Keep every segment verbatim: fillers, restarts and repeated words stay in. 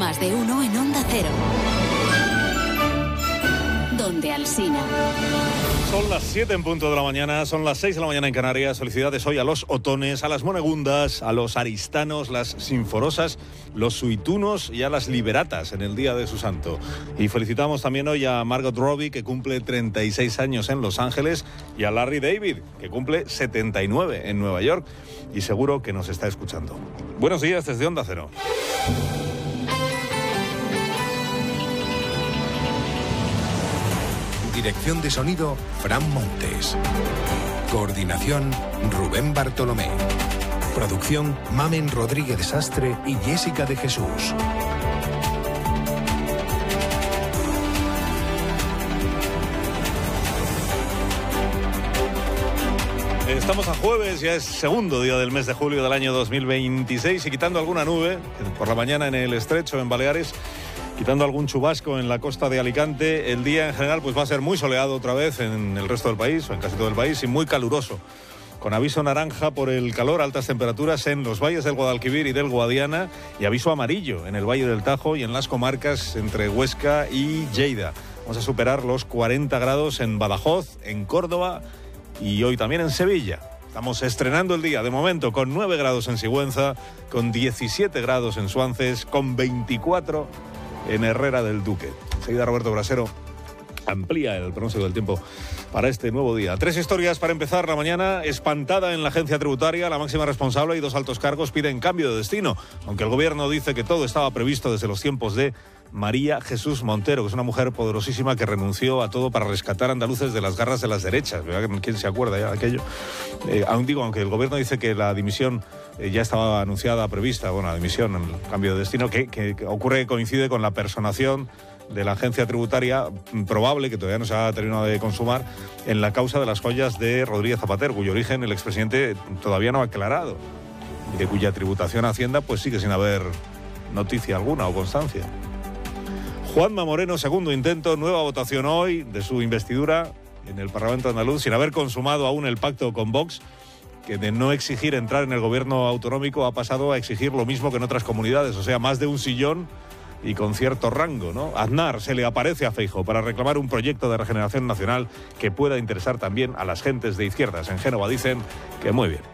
Más de uno en Onda Cero. Donde Alsina. Son las siete en punto de la mañana, son las seis de la mañana en Canarias. Felicidades hoy a los otones, a las monegundas, a los aristanos, las sinforosas, los suitunos y a las liberatas en el día de su santo. Y felicitamos también hoy a Margot Robbie, que cumple treinta y seis años en Los Ángeles, y a Larry David, que cumple setenta y nueve en Nueva York, y seguro que nos está escuchando. Buenos días desde Onda Cero. Dirección de sonido, Fran Montes. Coordinación, Rubén Bartolomé. Producción, Mamen Rodríguez de Sastre y Jessica de Jesús. Estamos a jueves, ya es segundo día del mes de julio del año dos mil veintiséis, y quitando alguna nube, por la mañana en el Estrecho, en Baleares, quitando algún chubasco en la costa de Alicante, el día en general pues va a ser muy soleado otra vez en el resto del país, o en casi todo el país, y muy caluroso, con aviso naranja por el calor, altas temperaturas en los valles del Guadalquivir y del Guadiana, y aviso amarillo en el Valle del Tajo y en las comarcas entre Huesca y Lleida. Vamos a superar los cuarenta grados en Badajoz, en Córdoba y hoy también en Sevilla. Estamos estrenando el día, de momento, con nueve grados en Sigüenza, con diecisiete grados en Suances, con veinticuatro en Herrera del Duque. Enseguida Roberto Brasero amplía el pronóstico del tiempo para este nuevo día. Tres historias para empezar la mañana. Espantada en la agencia tributaria, la máxima responsable y dos altos cargos piden cambio de destino, aunque el gobierno dice que todo estaba previsto desde los tiempos de María Jesús Montero, que es una mujer poderosísima que renunció a todo para rescatar a andaluces de las garras de las derechas. ¿Quién se acuerda ya de aquello? Eh, aún digo, aunque el gobierno dice que la dimisión eh, ya estaba anunciada, prevista, bueno, la dimisión, el cambio de destino, que, que, que ocurre, coincide con la personación de la agencia tributaria probable, que todavía no se ha terminado de consumar, en la causa de las joyas de Rodríguez Zapatero, cuyo origen el expresidente todavía no ha aclarado, y de cuya tributación a Hacienda pues sigue sin haber noticia alguna o constancia. Juanma Moreno, segundo intento, nueva votación hoy de su investidura en el Parlamento andaluz, sin haber consumado aún el pacto con Vox, que de no exigir entrar en el gobierno autonómico ha pasado a exigir lo mismo que en otras comunidades, o sea, más de un sillón y con cierto rango, ¿no? Aznar se le aparece a Feijóo para reclamar un proyecto de regeneración nacional que pueda interesar también a las gentes de izquierdas. En Génova dicen que muy bien.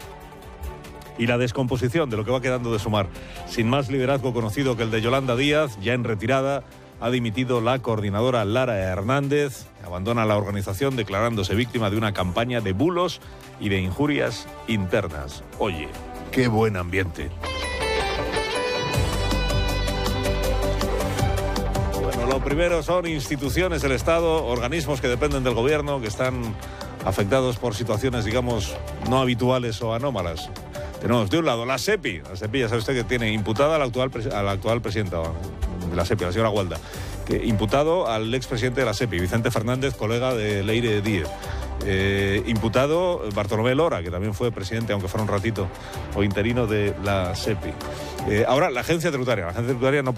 Y la descomposición de lo que va quedando de Sumar. Sin más liderazgo conocido que el de Yolanda Díaz, ya en retirada, ha dimitido la coordinadora Lara Hernández, abandona la organización declarándose víctima de una campaña de bulos y de injurias internas. Oye, qué buen ambiente. Bueno, lo primero son instituciones del Estado, organismos que dependen del gobierno, que están afectados por situaciones, digamos, no habituales o anómalas. Tenemos de un lado la SEPI, la SEPI ya sabe usted que tiene imputada a la actual, a la actual presidenta de la SEPI, la señora Gualda, que, imputado al expresidente de la SEPI, Vicente Fernández, colega de Leire Díez. Eh, imputado Bartolomé Lora, que también fue presidente, aunque fuera un ratito, o interino de la SEPI. Eh, ahora, la agencia tributaria. La agencia tributaria no